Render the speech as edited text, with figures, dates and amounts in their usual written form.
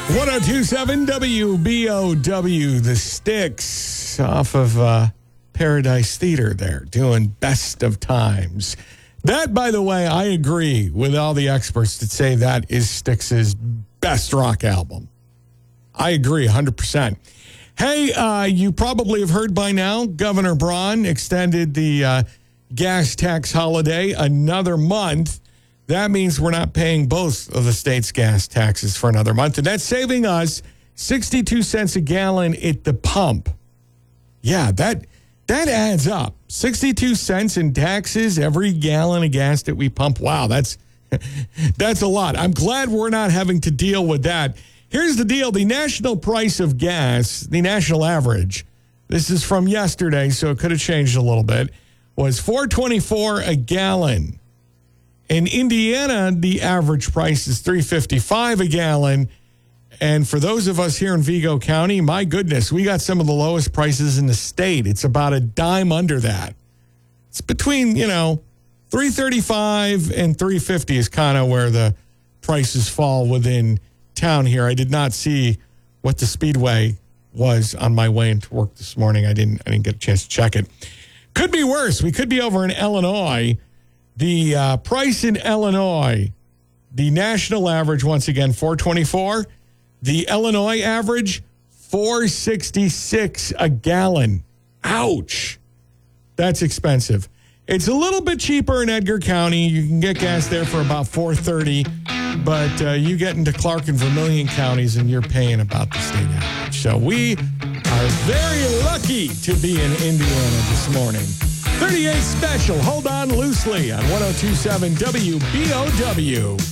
1027 WBOW, The Styx off of Paradise Theater there, doing Best of Times. That, by the way, I agree with all the experts that say that is Styx's best rock album. I agree 100%. Hey, you probably have heard by now, Governor Braun extended the gas tax holiday another month. That means we're not paying both of the state's gas taxes for another month, and that's saving us 62 cents a gallon at the pump. Yeah, that adds up. 62 cents in taxes every gallon of gas that we pump. Wow, that's a lot. I'm glad we're not having to deal with that. Here's the deal. The national price of gas, the national average, this is from yesterday, so it could have changed a little bit, was $4.24 a gallon. In Indiana, the average price is $3.55 a gallon. And for those of us here in Vigo County, my goodness, we got some of the lowest prices in the state. It's about a dime under that. It's between, $3.35 and $3.50 is kind of where the prices fall within town here. I did not see what the Speedway was on my way into work this morning. I didn't get a chance to check it. Could be worse. We could be over in Illinois. The price in Illinois, the national average, once again, $4.24. The Illinois average, $4.66 a gallon. Ouch. That's expensive. It's a little bit cheaper in Edgar County. You can get gas there for about $4.30, but you get into Clark and Vermilion counties and you're paying about the state average. So we are very lucky to be in Indiana this morning. 38 special. Hold on loosely on 1027 WBOW.